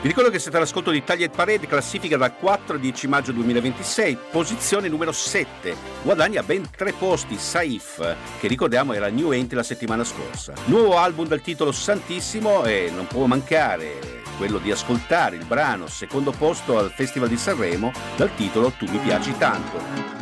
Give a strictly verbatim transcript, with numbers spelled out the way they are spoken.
Vi ricordo che siete all'ascolto di Taglia e Parade, classifica dal quattro al dieci maggio duemilaventisei, posizione numero sette, guadagna ben tre posti Saif, che ricordiamo era new entry la settimana scorsa. Nuovo album dal titolo Santissimo e non può mancare quello di ascoltare il brano secondo posto al Festival di Sanremo dal titolo Tu mi piaci tanto.